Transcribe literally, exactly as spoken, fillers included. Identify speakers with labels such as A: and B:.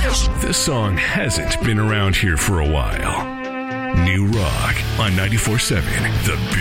A: This song hasn't been around here for a while. New Rock on ninety-four seven The Big.